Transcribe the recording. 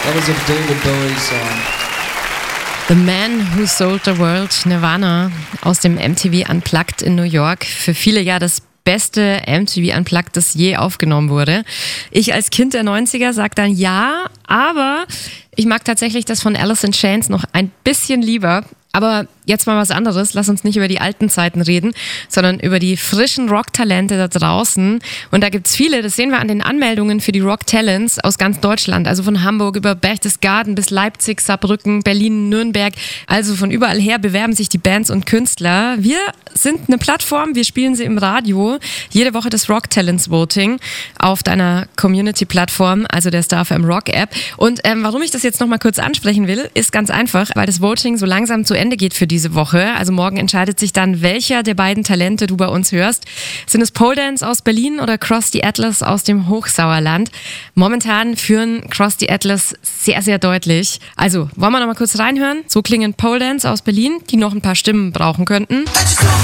That was a David Bowie song. The Man Who Sold the World, Nirvana, aus dem MTV Unplugged in New York. Für viele ja das beste MTV Unplugged, das je aufgenommen wurde. Ich als Kind der 90er sag dann ja, aber ich mag tatsächlich das von Alice in Chains noch ein bisschen lieber. Aber jetzt mal was anderes. Lass uns nicht über die alten Zeiten reden, sondern über die frischen Rock-Talente da draußen. Und da gibt's viele, das sehen wir an den Anmeldungen für die Rock-Talents aus ganz Deutschland. Also von Hamburg über Berchtesgaden bis Leipzig, Saarbrücken, Berlin, Nürnberg. Also von überall her bewerben sich die Bands und Künstler. Wir sind eine Plattform, wir spielen sie im Radio. Jede Woche das Rock-Talents-Voting auf deiner Community-Plattform, also der Star FM Rock-App. Und warum ich das jetzt nochmal kurz ansprechen will, ist ganz einfach, weil das Voting so langsam zu Ende geht für diese Woche. Also morgen entscheidet sich dann, welcher der beiden Talente du bei uns hörst. Sind es Pole Dance aus Berlin oder Cross the Atlas aus dem Hochsauerland? Momentan führen Cross the Atlas sehr, sehr deutlich. Also, wollen wir noch mal kurz reinhören? So klingen Pole Dance aus Berlin, die noch ein paar Stimmen brauchen könnten.